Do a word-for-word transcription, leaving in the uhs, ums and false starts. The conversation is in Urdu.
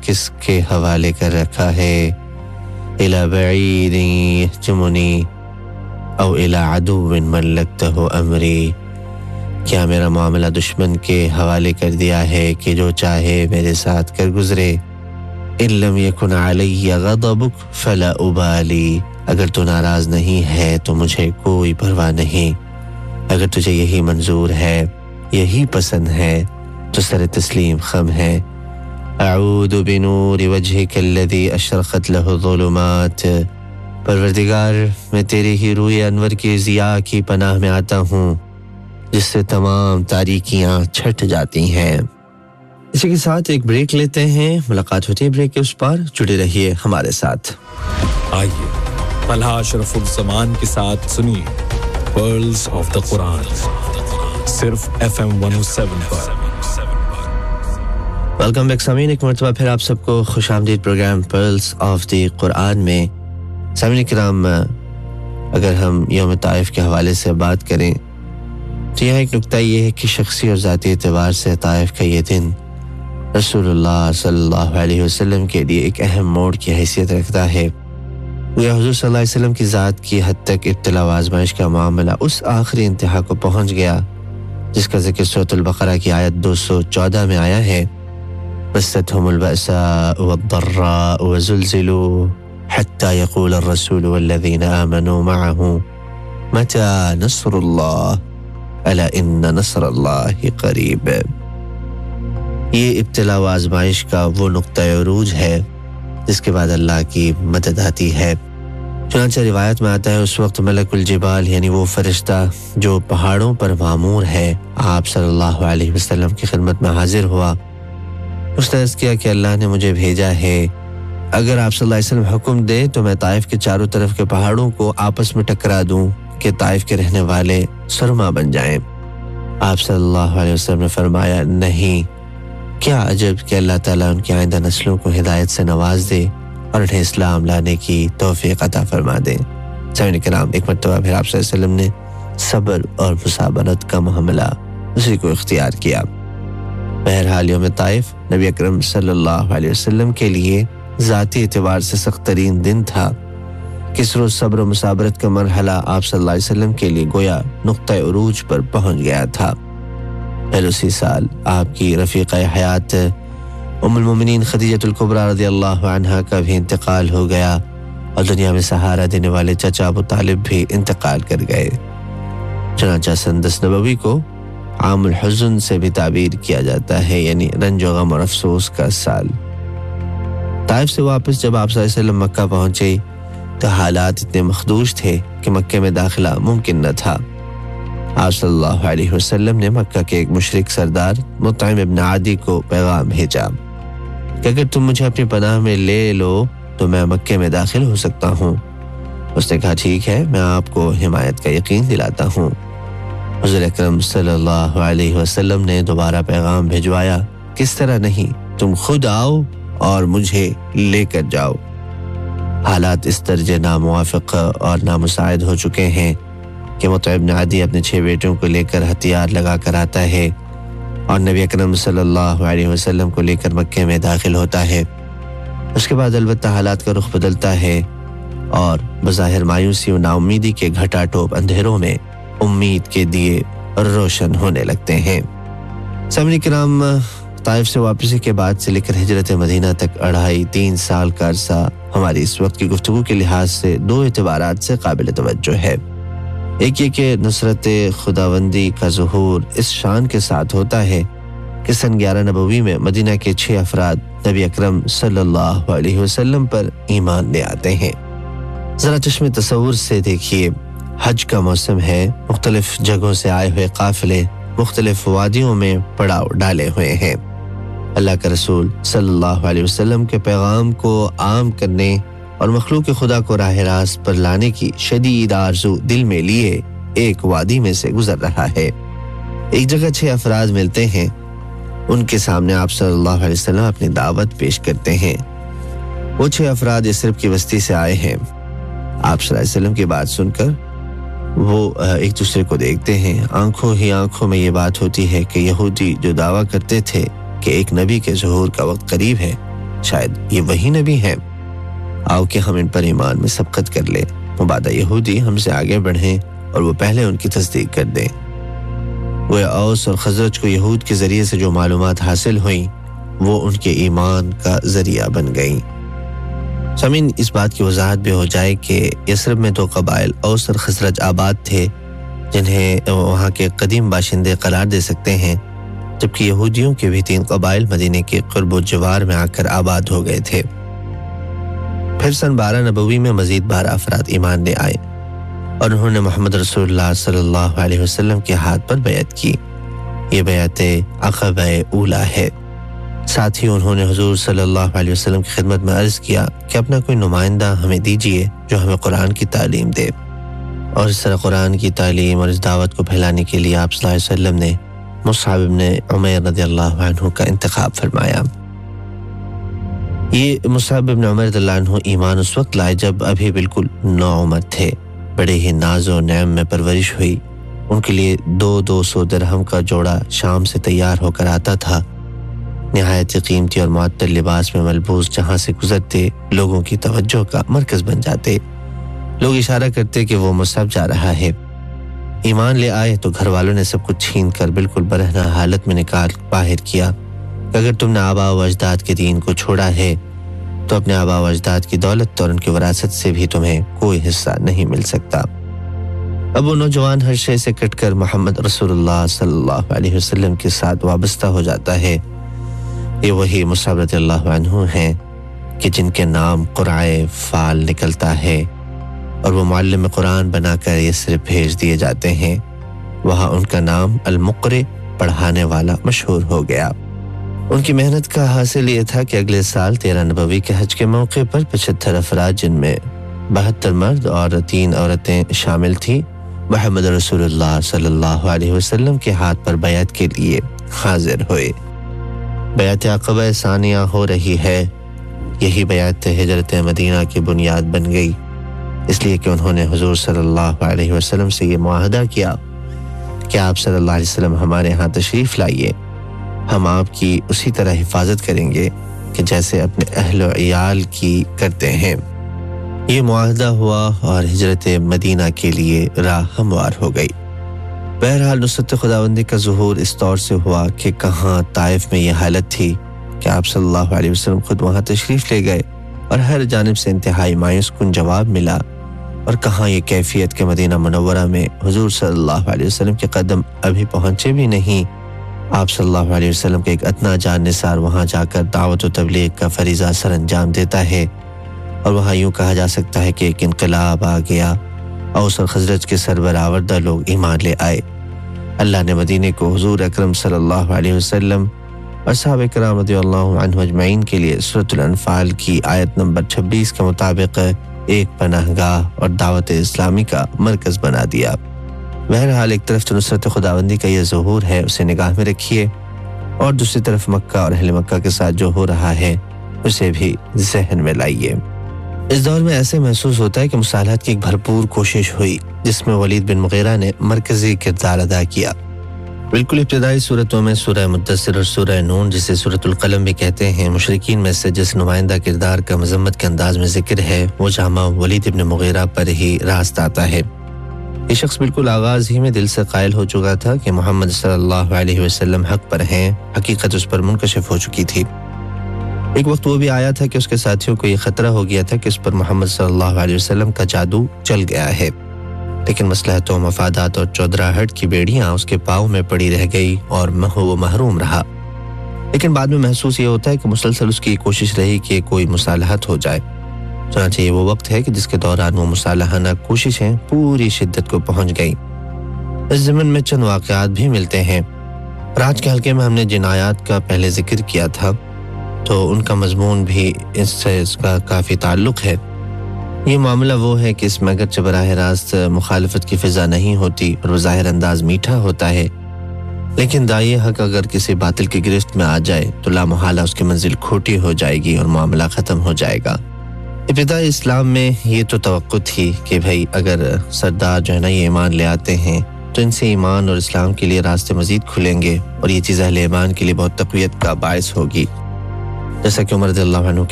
किस के हवाले कर रखा है इला बईदी यहजुमुनी औ इला अदुव्विन मल्लकतहु अमरी क्या मेरा मामला दुश्मन के हवाले कर दिया है कि जो चाहे मेरे साथ कर गुजरे इन लम यकुन अलैया गदबुक फला उबाली अगर तू नाराज नहीं है तो मुझे कोई परवाह नहीं अगर तुझे यही मंजूर है यही पसंद है तो सर तस्लीम खम है अऊदु बिनूरि वजहिक अल्लज़ी अशरक़त लहु ज़ुलुमात परवरदिगार मैं तेरे ही रूए अनवर के ज़िया की पनाह में आता हूँ जिससे तमाम तारीकियां छट जाती हैं। इसी के साथ एक ब्रेक लेते हैं, मुलाकात होती है ब्रेक के उस पार। जुड़े रहिए हमारे साथ। आइए तलहा अशरफुल ज़मान के साथ सुनिए पर्ल्स ऑफ द कुरान सिर्फ एफएम वन ओ सेवन पर। वेलकम बैक सामीन, एक मरतबा फिर आप सबको खुशामदीद programme pearls of the Quran में। सामीन किराम, अगर हम यौम ताइफ के हवाले से बात करें तो यहाँ एक नुक्ता ये है कि शख्सी और ज़ाती एतबार से ताइफ का ये दिन रसूलुल्लाह सल्लल्लाहु अलैहि वसल्लम के लिए एक अहम मोड़ की हैसियत रखता है। गोया हुज़ूर सल्लल्लाहु अलैहि वसल्लम की ज़ात की हद तक इब्तिला व आज़माइश का मामला उस आखिरी इंतहा को पहुँच गया जिसका ज़िक्र सूरह अल-बक़रा की आयत दो सौ चौदह में आया है। मस्सतहुमुल बअसाउ वद्दर्राउ वज़ुलज़िलू हत्ता यक़ूल अर्रसूलु वल्लज़ीना आमनू मअहू मता नस्रुल्लाह अला इन्ना नस्रल्लाहि क़रीब। ये इब्तिला व आज़माइश का वो नुक्ता उरूज है जिसके बाद अल्लाह की मदद आती है। चुनांचे रिवायत में आता है उस वक्त मलकुल जिबाल यानी वो फरिश्ता जो पहाड़ों पर मामूर है आप सल्लल्लाहु अलैहि वसल्लम की खिदमत में हाजिर हुआ। उसने अर्ज़ किया कि अल्लाह ने मुझे भेजा है, अगर आप सल्लल्लाहु अलैहि वसल्लम हुक्म दे तो मैं ताइफ के चारों तरफ के पहाड़ों को आपस में टकरा दूं कि ताइफ के रहने वाले सुरमा बन जाएं। आप सल्लल्लाहु अलैहि वसल्लम ने फरमाया, नहीं, क्या अजब कि अल्लाह ताला उनकी आइंदा नस्लों को हिदायत से नवाज दे और उन्हें इस्लाम लाने की तौफीक अता फरमा दे। सामीन किराम, एक मरतबा फिर आप सल्लल्लाहु अलैहि वसल्लम ने सब्र और मुसाबरत का मामला उसी को इख्तियार किया। बहरहाल यौम ताइफ नबी अकरम सल्लल्लाहु अलैहि वसल्लम के लिए ज़ाती एतबार से सख्त तरीन दिन था। किस रोज़ सब्र और मुसाबरत का मरहला आप सल्लल्लाहु अलैहि वसल्लम के लिए गोया नुक्ता उरूज पर पहुंच गया था। फिर उसी साल आपकी रफ़ीक़ा हयात उम्मुल मोमिनीन खदीजतुल कुबरा रज़ियल्लाहु अन्हा का भी इंतकाल हो गया और दुनिया में सहारा देने वाले चाचा अबू तालिब भी इंतकाल कर गए। चुनांचे सन दस नबवी को आमुल हुज़्न से भी ताबीर किया जाता है, यानी रंज व गम और अफसोस का साल। ताइफ से वापस जब आप सल्लल्लाहु अलैहि वसल्लम मक्का पहुंचे तो हालात इतने मखदूश थे कि मक्के में दाखिला मुमकिन न था। आप सल्लल्लाहु अलैहि वसल्लम ने मक्का के एक मुशरिक सरदार मुतइम इब्न आदी को पैगाम भेजा कि अगर तुम मुझे अपनी पनाह में ले लो तो मैं मक्के में दाखिल हो सकता हूँ। उसने कहा, ठीक है, मैं आपको हिमायत का यकीन दिलाता हूँ। हुज़ूर अकरम सल्लल्लाहु अलैहि वसल्लम ने दोबारा पैगाम भिजवाया, किस तरह नहीं, तुम खुद आओ और मुझे लेकर जाओ। हालात इस दर्जे नामुवाफिक और नामुसाइद हो चुके हैं कि मुतइम इब्न आदी अपने छह बेटों को लेकर हथियार लगा कर आता है और नबी अकरम सल्लल्लाहु अलैहि वसल्लम को लेकर मक्के में दाखिल होता है। उसके बाद अलबत्ता हालात का रुख बदलता है और बज़ाहिर मायूसी और नाउमीदी के घटाटोप अंधेरों में उम्मीद के दिए रोशन होने लगते हैं। सामने किराम, ताइफ से वापसी के बाद से लेकर हिजरत मदीना तक अढ़ाई तीन साल का अरसा हमारी इस वक्त की गुफ्तगू के लिहाज से दो एतबारात से काबिल तवज्जो है। एक ये कि नुसरत खुदावंदी का ज़ुहूर इस शान के साथ होता है कि सन ग्यारह नबवी में मदीना के छह अफराद नबी अकरम सल्लल्लाहु अलैहि वसल्लम पर ईमान ले आते हैं। ज़रा चश्मे तसव्वुर से देखिए, हज का मौसम है, मुख्तलिफ जगहों से आए हुए काफिले मुख्तलिफ वादियों में पड़ाव डाले हुए हैं। अल्लाह के रसूल सल्लल्लाहु अलैहि वसल्लम के पैगाम को आम करने और मखलूक खुदा को राह रास्त पर लाने की शदीद आरज़ू दिल में लिए एक वादी में से गुजर रहा है। एक जगह छह अफराद मिलते हैं, उनके सामने आप सल्लल्लाहु अलैहि वसल्लम अपनी दावत पेश करते हैं। वो छह अफराद यसरिब की बस्ती से आए हैं। आप सल्लल्लाहु अलैहि वसल्लम की बात सुनकर वो एक दूसरे को देखते हैं। आंखों ही आंखों में ये बात होती है कि यहूदी जो दावा करते थे कि एक नबी के ज़ुहूर का वक्त करीब है, شاید یہ وہی نبی ہیں، آؤ کہ ہم ان پر ایمان میں سبقت کر لیں، مبادا یہودی ہم سے آگے بڑھیں اور وہ پہلے ان کی تصدیق کر دیں۔ وہ اوس اور خزرج کو یہود کے ذریعے سے جو معلومات حاصل ہوئیں وہ ان کے ایمان کا ذریعہ بن گئیں۔ سامعین، اس بات کی وضاحت بھی ہو جائے کہ یثرب میں دو قبائل اوس اور خزرج آباد تھے جنہیں وہاں کے قدیم باشندے قرار دے سکتے ہیں، جبکہ یہودیوں کے بھی تین قبائل مدینے کے قرب و جوار میں آ کر آباد ہو گئے تھے۔ پھر سن بارہ نبوی میں مزید بارہ افراد ایمان لے آئے اور انہوں نے محمد رسول اللہ صلی اللہ علیہ وسلم کے ہاتھ پر بیعت کی۔ یہ بیعت عقبہ اولی ہے۔ ساتھ ہی انہوں نے حضور صلی اللہ علیہ وسلم کی خدمت میں عرض کیا کہ اپنا کوئی نمائندہ ہمیں دیجیے جو ہمیں قرآن کی تعلیم دے، اور اس طرح قرآن کی تعلیم اور اس دعوت کو پھیلانے کے لیے آپ صلی اللہ علیہ وسلم نے مصعب بن عمیر رضی اللہ عنہ کا انتخاب فرمایا۔ یہ مصعب بن عمیر رضی اللہ عنہ ایمان اس وقت لائے جب ابھی بالکل نو عمر تھے، بڑے ہی ناز و نعم میں پرورش ہوئی۔ ان کے لیے دو دو سو درہم کا جوڑا شام سے تیار ہو کر آتا تھا۔ نہایت قیمتی اور معطر لباس میں ملبوس جہاں سے گزرتے لوگوں کی توجہ کا مرکز بن جاتے۔ لوگ اشارہ کرتے کہ وہ مصعب جا رہا ہے۔ ایمان لے آئے تو گھر والوں نے سب کچھ چھین کر بالکل برہنہ حالت میں نکال باہر کیا کہ اگر تم نے آبا و اجداد کے دین کو چھوڑا ہے تو اپنے آبا و اجداد کی دولت اور ان کی وراثت سے بھی تمہیں کوئی حصہ نہیں مل سکتا۔ اب وہ نوجوان ہر شے سے کٹ کر محمد رسول اللہ صلی اللہ علیہ وسلم کے ساتھ وابستہ ہو جاتا ہے۔ یہ وہی مصعب رضی اللہ عنہ ہیں کہ جن کے نام قرعۂ فال نکلتا ہے اور وہ معلم قرآن بنا کر یثرب بھیج دیے جاتے ہیں۔ وہاں ان کا نام المقرئ، پڑھانے والا، مشہور ہو گیا۔ ان کی محنت کا حاصل یہ تھا کہ اگلے سال تیرہ نبوی کے حج کے موقع پر پچہتر افراد جن میں بہتر مرد اور تین عورتیں شامل تھیں محمد رسول اللہ صلی اللہ علیہ وسلم کے ہاتھ پر بیعت کے لیے حاضر ہوئے۔ بیعت عقبہ ثانیہ ہو رہی ہے۔ یہی بیعت ہجرت مدینہ کی بنیاد بن گئی، اس لیے کہ انہوں نے حضور صلی اللہ علیہ وسلم سے یہ معاہدہ کیا کہ آپ صلی اللہ علیہ وسلم ہمارے ہاں تشریف لائیے، ہم آپ کی اسی طرح حفاظت کریں گے کہ جیسے اپنے اہل و عیال کی کرتے ہیں۔ یہ معاہدہ ہوا اور ہجرت مدینہ کے لیے راہ ہموار ہو گئی۔ بہرحال نصرت خداوندی کا ظہور اس طور سے ہوا کہ کہاں طائف میں یہ حالت تھی کہ آپ صلی اللہ علیہ وسلم خود وہاں تشریف لے گئے اور ہر جانب سے انتہائی مایوس کن جواب ملا، اور کہاں یہ کیفیت کہ مدینہ منورہ میں حضور صلی اللہ علیہ وسلم کے قدم ابھی پہنچے بھی نہیں، آپ صلی اللہ علیہ وسلم کے ایک ادنا جان نثار وہاں جا کر دعوت و تبلیغ کا فریضہ سر انجام دیتا ہے، اور وہاں یوں کہا جا سکتا ہے کہ ایک انقلاب آ گیا۔ اوس اور خزرج کے سربراوردہ لوگ ایمان لے آئے۔ اللہ نے مدینے کو حضور اکرم صلی اللہ علیہ وسلم اور صحابہ کرام رضی اللہ عنہ اجمعین کے لیے سورۃ الانفال کی آیت نمبر چھبیس کے مطابق ایک پناہ گاہ اور دعوت اسلامی کا مرکز بنا دیا۔ بہرحال ایک طرف تو نصرت خداوندی کا یہ ظہور ہے، اسے نگاہ میں رکھیے، اور دوسری طرف مکہ اور اہل مکہ کے ساتھ جو ہو رہا ہے اسے بھی ذہن میں لائیے۔ اس دور میں ایسے محسوس ہوتا ہے کہ مصالحت کی ایک بھرپور کوشش ہوئی جس میں ولید بن مغیرہ نے مرکزی کردار ادا کیا۔ بالکل ابتدائی صورتوں میں سورہ مدثر اور سورہ نون، جسے سورۃ القلم بھی کہتے ہیں، مشرکین میں سے جس نمائندہ کردار کا مذمت کے انداز میں ذکر ہے وہ جامع ولید بن مغیرہ پر ہی راست آتا ہے۔ یہ شخص بالکل آغاز ہی میں دل سے قائل ہو چکا تھا کہ محمد صلی اللہ علیہ وسلم حق پر ہیں، حقیقت اس پر منکشف ہو چکی تھی۔ ایک وقت وہ بھی آیا تھا کہ اس کے ساتھیوں کو یہ خطرہ ہو گیا تھا کہ اس پر محمد صلی اللہ علیہ وسلم کا جادو چل گیا ہے، لیکن مصلحت و مفادات اور چودراہٹ کی بیڑیاں اس کے پاؤں میں پڑی رہ گئی اور وہ محروم رہا۔ لیکن بعد میں محسوس یہ ہوتا ہے کہ مسلسل اس کی کوشش رہی کہ کوئی مصالحت ہو جائے۔ چنانچہ یہ وہ وقت ہے کہ جس کے دوران وہ مصالحانہ کوششیں پوری شدت کو پہنچ گئیں۔ اس ضمن میں چند واقعات بھی ملتے ہیں، اور آج کے حلقے میں ہم نے جن آیات کا پہلے ذکر کیا تھا تو ان کا مضمون بھی اس سے اس کا کافی تعلق ہے۔ یہ معاملہ وہ ہے کہ اس میں اگرچہ براہ راست مخالفت کی فضا نہیں ہوتی اور وہ ظاہر انداز میٹھا ہوتا ہے، لیکن داعی حق اگر کسی باطل کی گرفت میں آ جائے تو لامحالہ اس کی منزل کھوٹی ہو جائے گی اور معاملہ ختم ہو جائے گا۔ ابتدائی اسلام میں یہ تو توقع تھی کہ بھائی اگر سردار جو ہے نا یہ ایمان لے آتے ہیں تو ان سے ایمان اور اسلام کے لیے راستے مزید کھلیں گے اور یہ چیز اہل ایمان کے لیے بہت تقویت کا باعث ہوگی۔ جیسا کہ عمر رضی اللہ عنہ